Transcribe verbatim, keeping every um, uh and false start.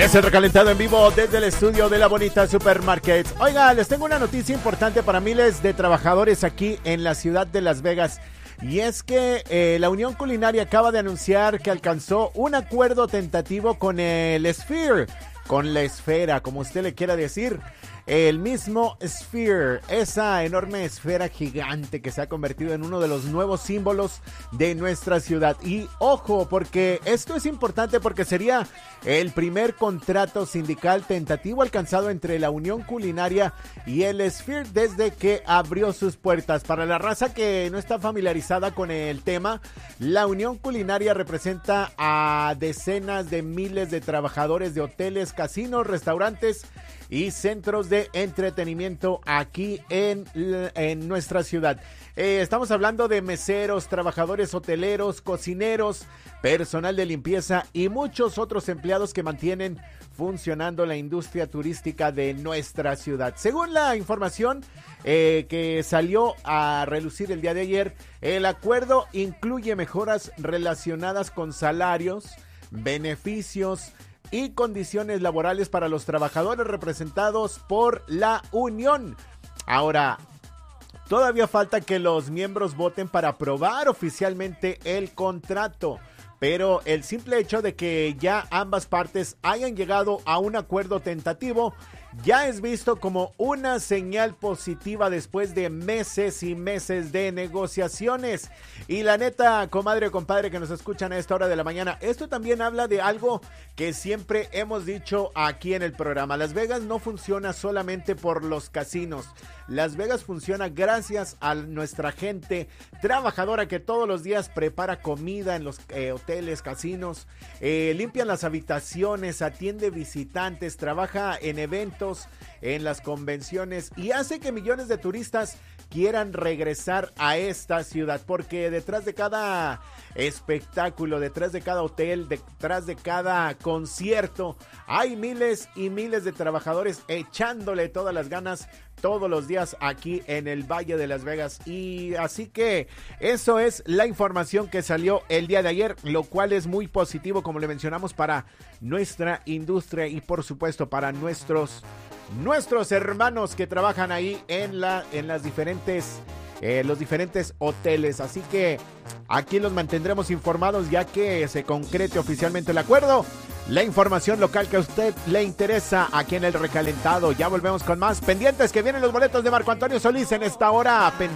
Es el recalentado en vivo desde el estudio de la bonita Supermarkets. Oiga, les tengo una noticia importante para miles de trabajadores aquí en la ciudad de Las Vegas. Y es que eh, la Unión Culinaria acaba de anunciar que alcanzó un acuerdo tentativo con el Sphere, con la esfera, como usted le quiera decir. El mismo Sphere, esa enorme esfera gigante que se ha convertido en uno de los nuevos símbolos de nuestra ciudad. Y ojo, porque esto es importante porque sería el primer contrato sindical tentativo alcanzado entre la Unión Culinaria y el Sphere desde que abrió sus puertas. Para la raza que no está familiarizada con el tema, la Unión Culinaria representa a decenas de miles de trabajadores de hoteles, casinos, restaurantes y centros de entretenimiento aquí en, en nuestra ciudad. Eh, estamos hablando de meseros, trabajadores hoteleros, cocineros, personal de limpieza y muchos otros empleados que mantienen funcionando la industria turística de nuestra ciudad. Según la información eh, que salió a relucir el día de ayer, el acuerdo incluye mejoras relacionadas con salarios, beneficios y condiciones laborales para los trabajadores representados por la Unión. Ahora, todavía falta que los miembros voten para aprobar oficialmente el contrato, pero el simple hecho de que ya ambas partes hayan llegado a un acuerdo tentativo ya es visto como una señal positiva después de meses y meses de negociaciones. Y la neta, comadre o compadre que nos escuchan a esta hora de la mañana, esto también habla de algo que siempre hemos dicho aquí en el programa. Las Vegas no funciona solamente por los casinos. Las Vegas funciona gracias a nuestra gente trabajadora que todos los días prepara comida en los eh, hoteles, casinos, eh, limpian las habitaciones, atiende visitantes, trabaja en eventos, en las convenciones y hace que millones de turistas quieran regresar a esta ciudad, porque detrás de cada espectáculo, detrás de cada hotel, detrás de cada concierto, hay miles y miles de trabajadores echándole todas las ganas todos los días aquí en el Valle de Las Vegas. Y así que eso es la información que salió el día de ayer, lo cual es muy positivo, como le mencionamos, para nuestra industria y por supuesto para nuestros nuestros hermanos que trabajan ahí en la en las diferentes eh, los diferentes hoteles. Así que aquí los mantendremos informados ya que se concrete oficialmente el acuerdo. La información local que a usted le interesa aquí en el recalentado. Ya volvemos con más pendientes, que vienen los boletos de Marco Antonio Solís en esta hora.